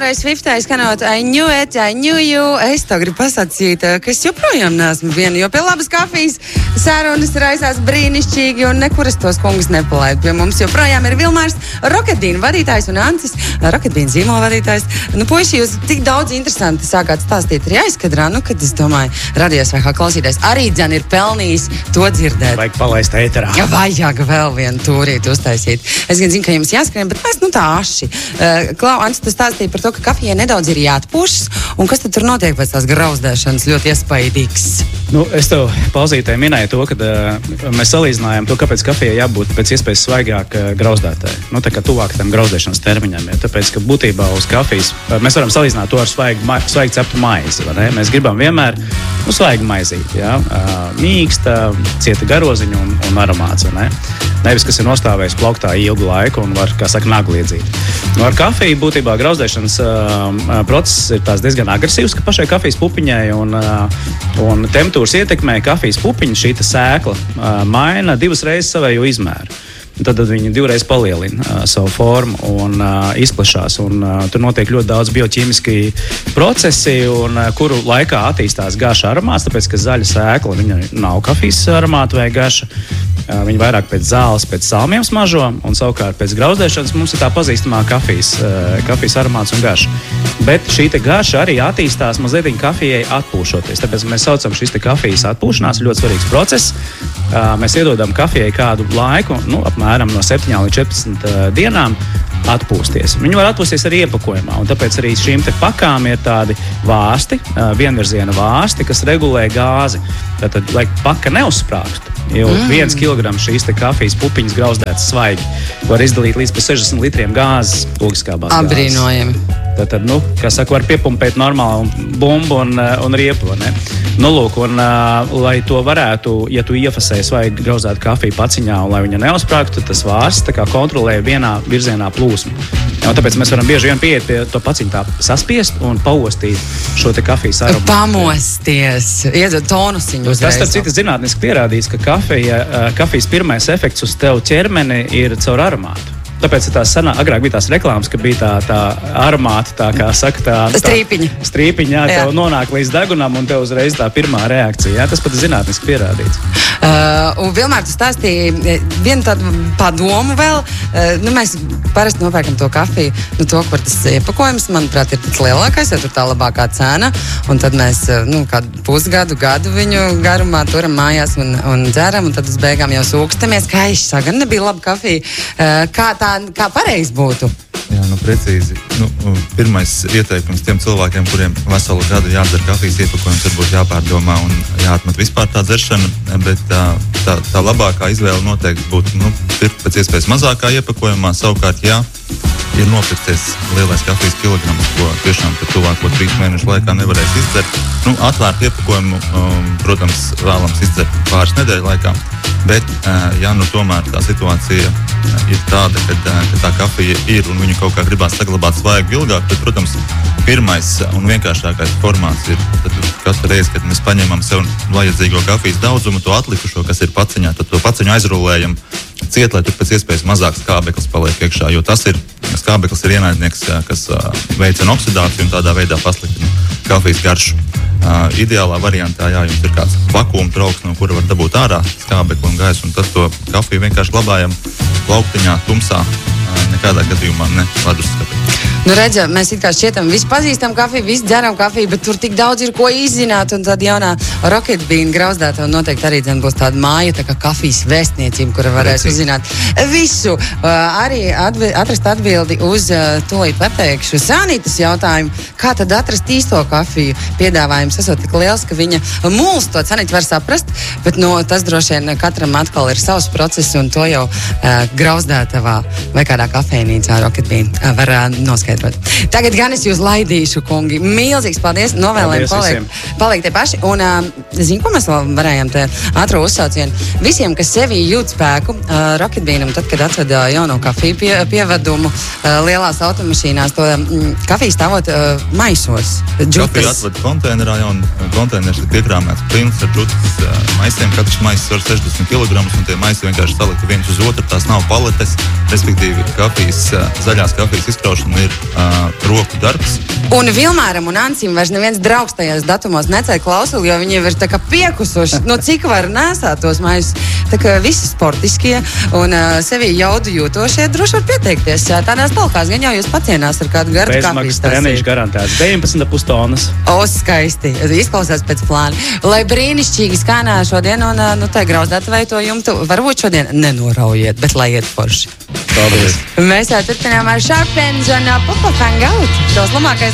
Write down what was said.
Taylor Swiftai skanot I knew it, I knew you. Es to gribu pasacīt, ka es joprojām neesmu viena, jo pie labas kafijas sarunas raisās brīnišķīgi un nekur es tos kungus nepalaidu. Pie mums joprojām ir Vilmārs Rocketbean vadītājs un Ancis Rocketbean zīmola vadītājs. Nu, puiši, jūs tik daudz interesanti sākāt stāstīt arī aizkadrā, nu, kad es domāju, radies vai kā klausītājs arī dzen ir pelnījis to dzirdēt. Vajag palaist ēterā. Ja vajag vēl vienu tūrīt uztaisīt. Es gan zinu, ka jums jāskrien, bet mēs, tā aši. Klau, Ancis, tu stāstīji par to, ka kafijai nedaudz ir jāatpūšas, un kas tad tur notiek pēc tās grauzdēšanas ļoti iespaidīgs? Es tev pauzītē minēju to, ka mēs salīdzinājām to, kāpēc kafijai jābūt pēc iespējas svaigāk grauzdētai. Tā kā tuvāk tam grauzdēšanas termiņam. Tāpēc, ka būtībā uz kafijas mēs varam salīdzināt to ar svaigi ceptu maizi. Mēs gribam vienmēr svaigu maizīti. Mīksta, cieta garoziņu un aromāts. Nevis, kas ir nostāvējis plauktā ilgu laiku un var, kā saka, nagli iedzīt. Ar kafiju būtībā grauzdēšanas process ir diezgan agresīvs, ka pašai kafijas pupiņai un temperatūras ietekmē kafijas pupiņa šī sēkla maina 2 reizes savējo izmēru. Tad viņi 2 reizes palielina savu formu un izplešās. Tur notiek ļoti daudz bioķīmiski procesi, kuru laikā attīstās gaša aromāts, tāpēc, ka zaļa sēkla viņa nav kafijas aromāta vai gaša. Viņi vairāk pēc zāles, pēc salmiem smažo, un savukārt pēc grauzdēšanas mums ir tā pazīstamā kafijas aromāts un gaša. Bet šī gaša arī attīstās mazliet kafijai atpūšoties. Tāpēc mēs saucam šīs kafijas atpūšanās, ļoti svarīgs process. Mēs iedodam kafijai kādu laiku, apmēram no 7 līdz 14 dienām atpūsties. Viņi var atpūsties arī iepakojumā, un tāpēc arī šīm pakām ir tādi vārsti, vienvirziena vārsti, kas regulē gāzi. Tātad, lai paka neuzsprāgstu, jo 1 kilogramu šīs kafijas pupiņas grauzdētas svaigi var izdalīt līdz 60 litriem gāzes, ogliskābās gāzes. Apbrīnojami. Tātad, kā saka, var piepumpēt normālu bumbu un riepu, ne? Lai to varētu, ja tu iefasēji svaigi grauzdētu kafiju paciņā un lai viņa neuzsprāgtu, tad tas vārsts kontrolē vienā virzienā plūsmu. Tāpēc mēs varam bieži vien pieiet pie to paciņu tā saspiest un paostīt šo kafijas aromātu. Pamosties, iedot tonusiņu uzreiz. Tas, starp citu, zinātniski pierādīts, ka kafijas pirmais efekts uz tev ķermeni ir caur aromātu. Tāpēc agrāk bija tās reklāmas, ka bija tā aromāta, tā kā saka, tā strīpiņa, tev nonāk līdz degunam un tev uzreiz tā pirmā reakcija. Tas pat ir zinātniski pierādīts. Un Vilmār, tu stāstīji vienu tādu padomu vēl. Mēs parasti nopērkam to kafiju, to, kur tas iepakojums, manuprāt, ir tas lielākais, jo tur tā labākā cena. Un tad mēs kādu pusgadu, gadu viņu garumā turam mājās un dzeram, un tad uz beigām jau sūkstamies, ka gan nebija laba kafija. Kā pareizi būtu? Jā, precīzi. Pirmais ieteikums tiem cilvēkiem, kuriem veselu gadu jādzer kafijas iepakojums, varbūt jāpārdomā un jāatmet vispār tā dzeršana, bet tā labākā izvēle noteikti būtu pirkt pēc iespējas mazākā iepakojumā, savukārt, ir nopirkties lielais kafijas kilograms, ko tiešām tuvāko 3 mēnešu laikā nevarēs izdzert. Atvērtu iepakojumu, protams, vēlams izdzert pāris nedēļu laikā, bet, tomēr tā situācija ir tāda, ka tā kafija ir un viņu kaut kā gribās saglabāt svaigu ilgāk, tad, protams, pirmais un vienkāršākais formāts ir katru reizi, kad mēs paņemam sev vajadzīgo kafijas daudzumu, to atlikušo, kas ir paciņā, tad to paciņu aizrulējam ciet, lai tur pēc iespējas mazāks skābeklis paliek iekšā, jo skābeklis ir ienaidnieks, kas veicina oksidāciju un tādā veidā pasliktina kafijas garšu. Ideālā variantā, jums ir kāds vakuma trauks, no kura var dabūt ārā skābekli un gaisu, un tad to kafiju vienkārši glabājam plauktiņā, tumsā, nekādā gadījumā ne leduskapī. Redz, mēs it kā šķietam, visi pazīstam kafiju, visi dzeram kafiju, bet tur tik daudz ir ko izzināt, un tad jaunā Rocketbean grauzdētā noteikti arī būs tāda māja, tā kā kafijas vēstniecība, kura varēs uzzināt visu. Arī atrast atbildi uz tūlīt pateikšu Sanītas jautājumu, kā tad atrast īsto kafiju. Piedāvājums esot tik liels, ka viņa mūls to Sanīta var saprast, bet tas droši vien katram atkal ir savs process, un to jau grauzdētavā vai kādā kafejnīcā Rocketbean var noskaidrot. Tagad gan es jūs laidīšu, kungi. Milzīgs paldies. Novēlējam paliek tie paši. Un zinu, ko mēs vēl varējām te ātro uzsaucienu. Visiem, kas sevī jūt spēku, Rocketbeanam, tad, kad atved jauno kafiju pievedumu lielās automašīnās, to kafiju stāvot maisos. Kafiju atved konteinerā, un konteiners ir piekrāmēts pilns ar džutas maisiem. Katrs maiss var 60 kg, un tie maisi vienkārši salika viens uz otru. Tās nav paletes, respektīvi kafijas, zaļās kafijas izkraušana ir roku darbs. Un Vilmāram un Ancim vairs neviens draugs tajās datumos necēja klausuli, jo viņi ir tā kā piekusuši. Nu, cik var nesāt tos maisus? Tā kā visi sportiskie un sevi jaudu jūtošie droši var pieteikties. Tādās talkās gan jau jūs pacienās ar kādu gardu kafijas. Bezmaksas treniņš garantēts 19,5 tonnas. O, skaisti. Izklausās pēc plāna. Lai brīnišķīgi skanā šodien un tā grauzdētavai to jumtu varbūt šodien nenoraujiet, bet lai iet forši. Paldies. Mēs turpinām ar Sharpens un Pop-Up Hangout. Tos labākais